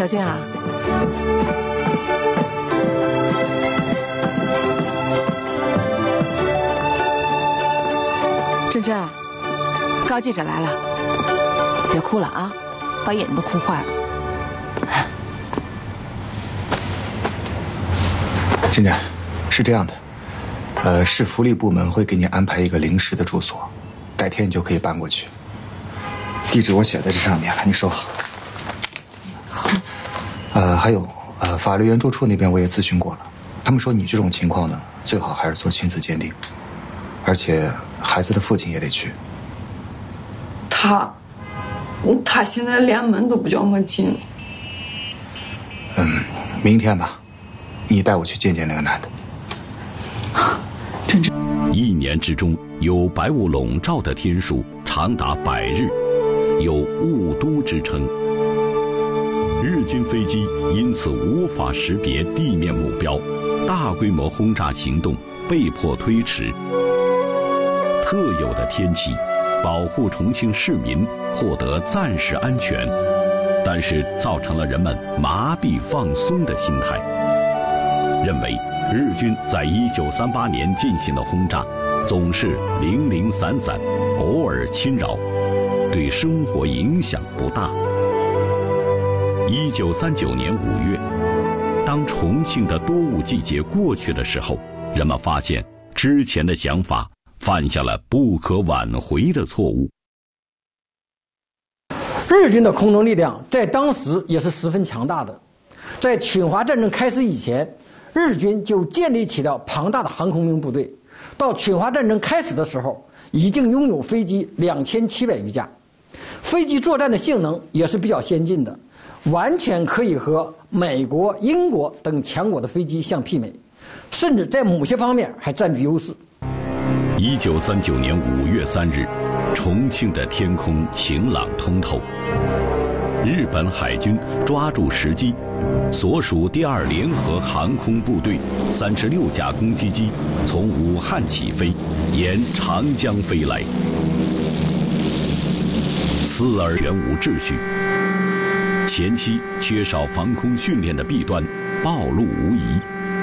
小静啊，珍珍，高记者来了，别哭了啊，把眼睛都哭坏了。 珍珍，是这样的，市福利部门会给你安排一个临时的住所，改天你就可以搬过去。地址我写在这上面了，你收好。 好。 还有，法律援助处那边我也咨询过了，他们说你这种情况呢，最好还是做亲子鉴定，而且孩子的父亲也得去。 他现在连门都不叫我进。 明天吧，你带我去见见那个男的。 珍珍 ，1年之中有白雾笼罩的天数长达100日，有雾都之称。日军飞机因此无法识别地面目标，大规模轰炸行动被迫推迟。特有的天气保护重庆市民获得暂时安全，但是造成了人们麻痹放松的心态，认为日军在1938年进行的轰炸总是零零散散，偶尔侵扰，对生活影响不大。1939年5月，当重庆的多雾季节过去的时候，人们发现之前的想法犯下了不可挽回的错误。 日军的空中力量在当时也是十分强大的，在侵华战争开始以前，日军就建立起了庞大的航空兵部队，到侵华战争开始的时候，已经拥有飞机2700余架，飞机作战的性能也是比较先进的，完全可以和美国、英国等强国的飞机相媲美，甚至在某些方面还占据优势。 1939年5月3日，重庆的天空晴朗通透，日本海军抓住时机，所属第2联合航空部队36架攻击机从武汉起飞，沿长江飞来，刺耳全无秩序，前期缺少防空训练的弊端暴露无遗。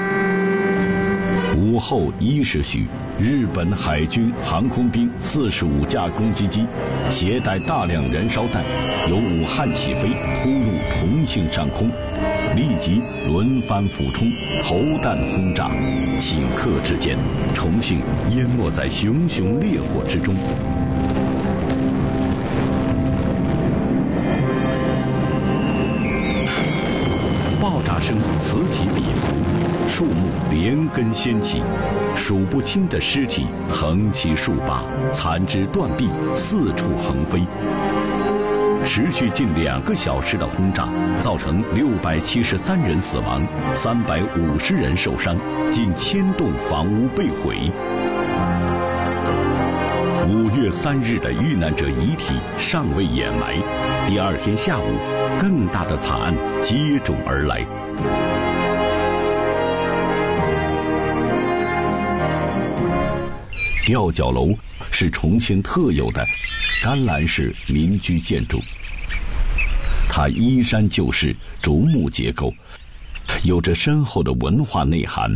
午后1时许，日本海军航空兵45架攻击机携带大量燃烧弹，由武汉起飞，突入重庆上空，立即轮番俯冲，投弹轰炸。顷刻之间，重庆淹没在熊熊烈火之中。爆炸声此起彼伏，树木连根掀起，数不清的尸体横七竖八，残肢断臂四处横飞。持续近2个小时的轰炸，造成673人死亡，350人受伤，近1000栋房屋被毁。5月3日的遇难者遗体尚未掩埋，第2天下午，更大的惨案接踵而来。吊脚楼是重庆特有的甘蓝式民居建筑，它依山就势，竹木结构，有着深厚的文化内涵。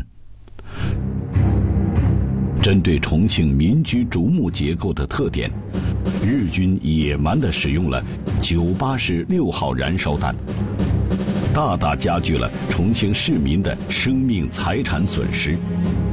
针对重庆民居竹木结构的特点，日军野蛮地使用了98式6号燃烧弹，大大加剧了重庆市民的生命财产损失。